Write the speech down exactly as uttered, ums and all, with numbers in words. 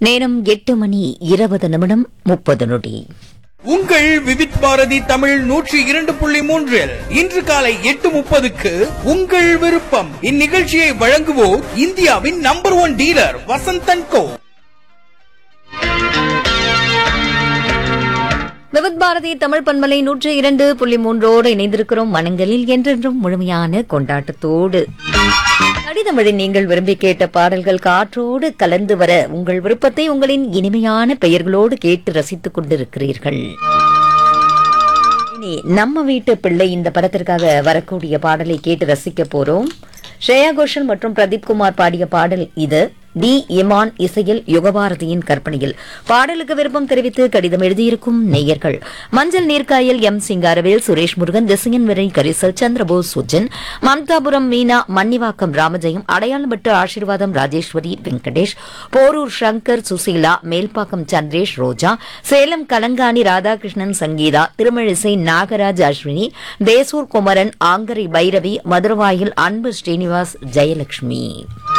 நேரம் எட்டு மணி இருபது நிமிடம் முப்பது நொடி. உங்கள் விவித் பாரதி தமிழ் நூற்றி இரண்டு புள்ளி மூன்றில் இன்று காலை எட்டு முப்பதுக்கு உங்கள் விருப்பம். இந்நிகழ்ச்சியை வழங்குவோர் இந்தியாவின் நம்பர் ஒன் டீலர் வசந்தன் கோ. விவித் பாரதி தமிழ் பண்பலை நூற்றி இரண்டு புள்ளி மூன்றோடு இணைந்திருக்கிறோம். மனங்களில் என்றென்றும் முழுமையான கொண்டாட்டத்தோடு கடிதமழை நீங்கள் விரும்பி கேட்ட பாடல்கள் காற்றோடு கலந்து வர உங்கள் விருப்பத்தை உங்களின் இனிமையான பெயர்களோடு கேட்டு ரசித்துக் கொண்டிருக்கிறீர்கள். இனி நம்ம வீட்டு பிள்ளை இந்த படத்திற்காக வரக்கூடிய பாடலை கேட்டு ரசிக்க போறோம். ஸ்ரேயா கோஷல் மற்றும் பிரதீப் குமார் பாடிய பாடல் இது. டி இமான் இசையில் யுகபாரதியின் கற்பனையில். பாடலுக்கு விருப்பம் தெரிவித்து கடிதம் எழுதியிருக்கும் நேயர்கள் மஞ்சள் நீர்க்காயல் எம் சிங்காரவேல், சுரேஷ் முருகன், திசையன் விரை, கரிசல், சந்திரபோஸ், சுஜன், மம்தாபுரம் மீனா, மன்னிவாக்கம் ராமஜெயம், அடையாளம்பட்டு ஆசீர்வாதம் ராஜேஸ்வரி, வெங்கடேஷ், போரூர் சங்கர், சுசீலா, மேல்பாக்கம் சந்திரேஷ், ரோஜா, சேலம் கலங்காணி ராதாகிருஷ்ணன், சங்கீதா, திருமழிசை நாகராஜ், அஸ்வினி, தேசூர் குமரன், ஆங்கரை பைரவி, மதுரவாயில் அன்பு ஸ்ரீனிவாஸ், ஜெயலட்சுமி.